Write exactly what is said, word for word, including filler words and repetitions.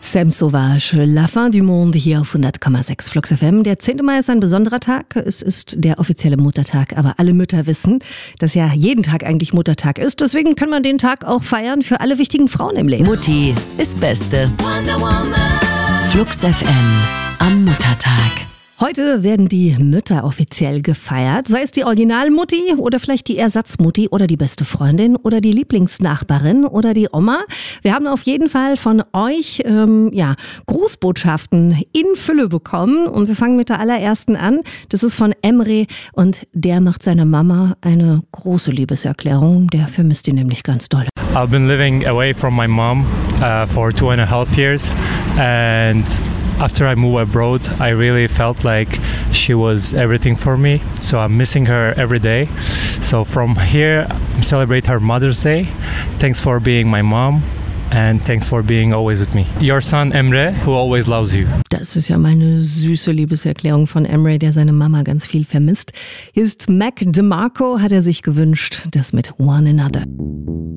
Sam Sauvage, La Fin du Monde hier auf hundert Komma sechs Flux F M. Der zehnte Mai ist ein besonderer Tag. Es ist der offizielle Muttertag, aber alle Mütter wissen, dass ja jeden Tag eigentlich Muttertag ist. Deswegen kann man den Tag auch feiern für alle wichtigen Frauen im Leben. Mutti ist Beste. Flux F M am Muttertag. Heute werden die Mütter offiziell gefeiert, sei es die Originalmutti oder vielleicht die Ersatzmutti oder die beste Freundin oder die Lieblingsnachbarin oder die Oma. Wir haben auf jeden Fall von euch ähm, ja, Grußbotschaften in Fülle bekommen und wir fangen mit der allerersten an. Das ist von Emre und der macht seiner Mama eine große Liebeserklärung. Der vermisst ihn nämlich ganz doll. I've been living away from my mom uh, for two and a half years and after I moved abroad, I really felt like she was everything for me. So I'm missing her every day. So from here, I celebrate her Mother's Day. Thanks for being my mom. And thanks for being always with me. Your son Emre, who always loves you. Das ist ja mal eine süße Liebeserklärung von Emre, der seine Mama ganz viel vermisst. Hier ist Mac DeMarco, hat er sich gewünscht, das mit One Another.